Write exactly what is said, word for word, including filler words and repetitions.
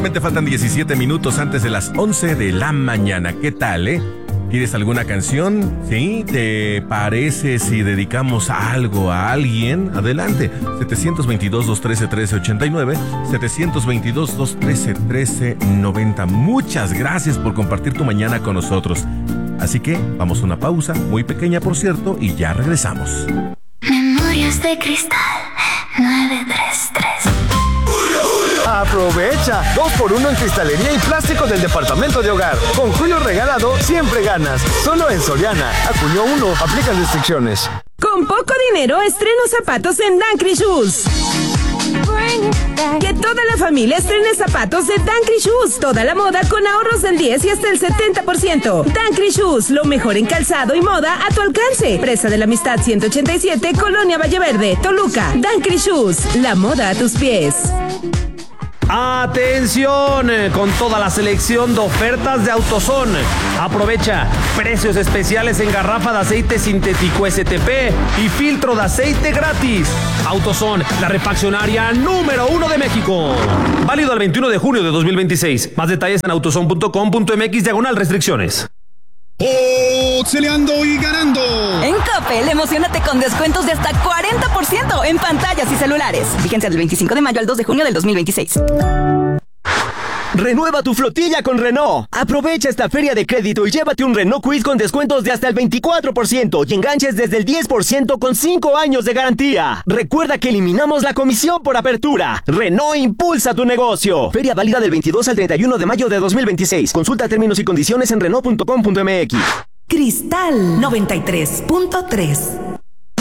Solamente faltan diecisiete minutos antes de las once de la mañana. ¿Qué tal, eh? ¿Quieres alguna canción? ¿Sí? ¿Te parece si dedicamos algo a alguien? Adelante. setecientos veintidós, doscientos trece, trece ochenta y nueve. setecientos veintidós, doscientos trece, trece noventa. Muchas gracias por compartir tu mañana con nosotros. Así que vamos a una pausa, muy pequeña por cierto, y ya regresamos. Memorias de Cristal nueve tres tres. Aprovecha, dos por uno en cristalería y plástico del departamento de hogar. Con Julio regalado, siempre ganas. Solo en Soriana. A junio uno, aplican restricciones. Con poco dinero, estreno zapatos en Dancry Shoes. Que toda la familia estrene zapatos de Dancry Shoes. Toda la moda con ahorros del diez y hasta el setenta por ciento. Dancry Shoes, lo mejor en calzado y moda a tu alcance. Presa de la Amistad ciento ochenta y siete, Colonia Valleverde, Toluca. Dancry Shoes, la moda a tus pies. ¡Atención! Con toda la selección de ofertas de AutoZone. Aprovecha precios especiales en garrafa de aceite sintético S T P y filtro de aceite gratis. AutoZone, la refaccionaria número uno de México. Válido al veintiuno de junio de dos mil veintiséis. Más detalles en autozone punto com punto m x diagonal restricciones. Pixeleando y ganando. En Coppel, emocionate con descuentos de hasta cuarenta por ciento en pantallas y celulares. Vigencia del veinticinco de mayo al dos de junio del dos mil veintiséis. Renueva tu flotilla con Renault. Aprovecha esta feria de crédito y llévate un Renault Kwid con descuentos de hasta el veinticuatro por ciento y enganches desde el diez por ciento con cinco años de garantía. Recuerda que eliminamos la comisión por apertura. Renault impulsa tu negocio. Feria válida del veintidós al treinta y uno de mayo de dos mil veintiséis. Consulta términos y condiciones en renault punto com punto m x. Cristal noventa y tres punto tres.